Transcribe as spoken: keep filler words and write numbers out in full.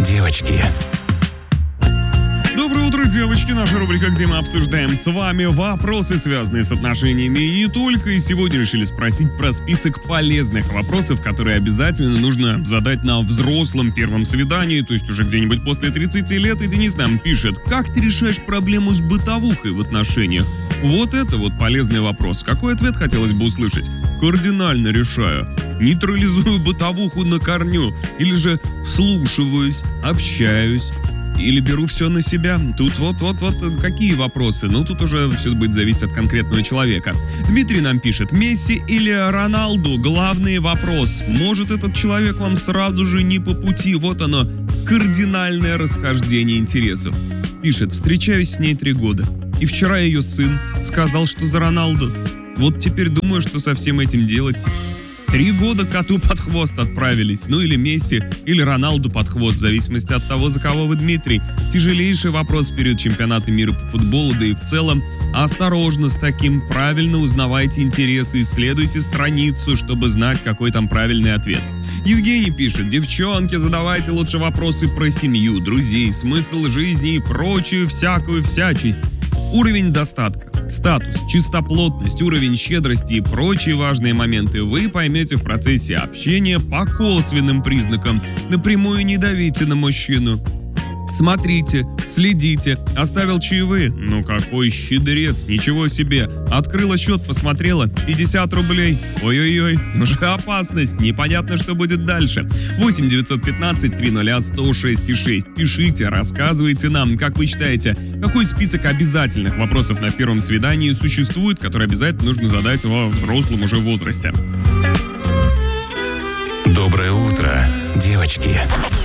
девочки. Доброе утро, девочки! Наша рубрика, где мы обсуждаем с вами вопросы, связанные с отношениями и не только. И сегодня решили спросить про список полезных вопросов, которые обязательно нужно задать на взрослом первом свидании, то есть уже где-нибудь после тридцати лет. И Денис нам пишет: как ты решаешь проблему с бытовухой в отношениях? Вот это вот полезный вопрос. Какой ответ хотелось бы услышать? Кардинально решаю. Нейтрализую бытовуху на корню. Или же вслушиваюсь, общаюсь. Или беру все на себя. Тут вот-вот-вот какие вопросы? Ну, тут уже все будет зависеть от конкретного человека. Дмитрий нам пишет: Месси или Роналду? Главный вопрос. Может, этот человек вам сразу же не по пути? Вот оно, кардинальное расхождение интересов. Пишет: встречаюсь с ней три года. И вчера ее сын сказал, что за Роналду. Вот теперь думаю, что со всем этим делать. Три года коту под хвост отправились. Ну или Месси, или Роналду под хвост, в зависимости от того, за кого вы, Дмитрий. Тяжелейший вопрос перед чемпионатом мира по футболу, да и в целом. Осторожно с таким, правильно узнавайте интересы, исследуйте страницу, чтобы знать, какой там правильный ответ. Евгений пишет: девчонки, задавайте лучше вопросы про семью, друзей, смысл жизни и прочую всякую всячесть. Уровень достатка, статус, чистоплотность, уровень щедрости и прочие важные моменты вы поймете в процессе общения по косвенным признакам. Напрямую не давите на мужчину. Смотрите, следите. Оставил чаевые? Ну какой щедрец, ничего себе. Открыла счет, посмотрела, пятьдесят рублей. Ой-ой-ой, уже опасность, непонятно, что будет дальше. восемь девятьсот пятнадцать триста сто шесть шесть. Пишите, рассказывайте нам, как вы считаете, какой список обязательных вопросов на первом свидании существует, который обязательно нужно задать во взрослом уже возрасте. Доброе утро, девочки.